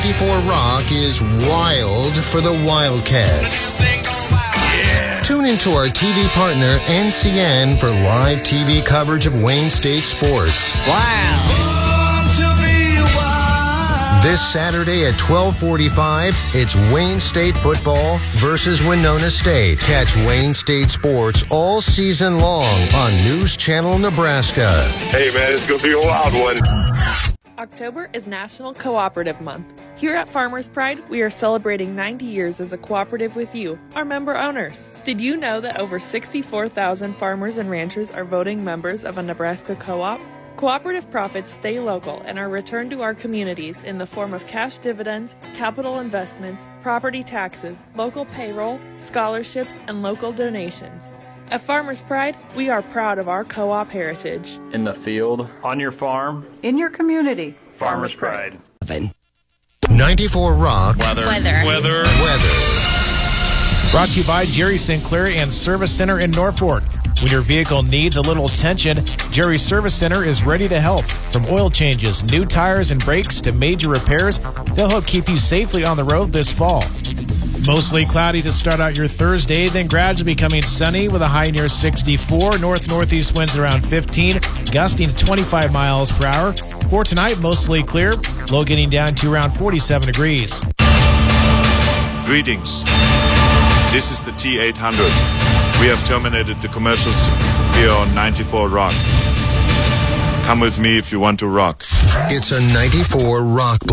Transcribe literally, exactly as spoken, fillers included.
ninety-four Rock is wild for the Wildcats. Yeah. Tune into our T V partner, N C N, for live T V coverage of Wayne State sports. Wow. This Saturday at twelve forty-five, it's Wayne State football versus Winona State. Catch Wayne State sports all season long on News Channel Nebraska. Hey, man, it's going to be a wild one. October is National Cooperative Month. Here at Farmers Pride, we are celebrating ninety years as a cooperative with you, our member owners. Did you know that over sixty-four thousand farmers and ranchers are voting members of a Nebraska co-op? Cooperative profits stay local and are returned to our communities in the form of cash dividends, capital investments, property taxes, local payroll, scholarships, and local donations. At Farmers Pride, we are proud of our co-op heritage. In the field, on your farm, in your community. Farmers Pride. ninety-four Rock. Weather. Weather. Weather. Weather. Brought to you by Jerry Sinclair and Service Center in Norfolk. When your vehicle needs a little attention, Jerry's Service Center is ready to help. From oil changes, new tires and brakes to major repairs, they'll help keep you safely on the road this fall. Mostly cloudy to start out your Thursday, then gradually becoming sunny with a high near sixty-four. North-northeast winds around fifteen, gusting to twenty-five miles per hour. For tonight, mostly clear, low getting down to around forty-seven degrees. Greetings. This is the T eight hundred. We have terminated the commercials here on ninety-four Rock. Come with me if you want to rock. It's a ninety-four Rock.